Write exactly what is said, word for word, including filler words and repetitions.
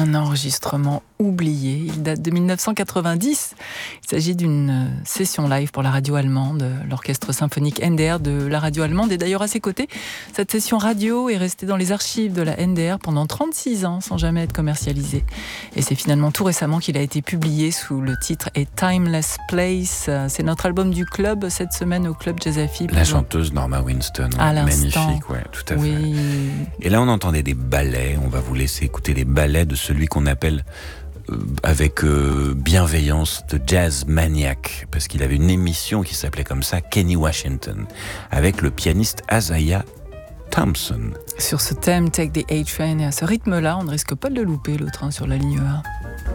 Un enregistrement oublié, il date de dix-neuf cent quatre-vingt-dix. Il s'agit d'une session live pour la radio allemande, l'orchestre symphonique N D R de la radio allemande. Et d'ailleurs à ses côtés, cette session radio est restée dans les archives de la N D R pendant trente-six ans sans jamais être commercialisée. Et c'est finalement tout récemment qu'il a été publié sous le titre A Timeless Place. C'est notre album du club cette semaine au club Jazz Affi. La chanteuse Norma Winston, à magnifique, ouais, tout à oui. fait. Et là on entendait des ballets, on va vous laisser écouter les ballets de celui qu'on appelle euh, avec euh, bienveillance de Jazz Maniac, parce qu'il avait une émission qui s'appelait comme ça, Kenny Washington, avec le pianiste Isaiah Thompson. Sur ce thème, Take the A Train, et à ce rythme-là, on ne risque pas de le louper, le train sur la ligne un.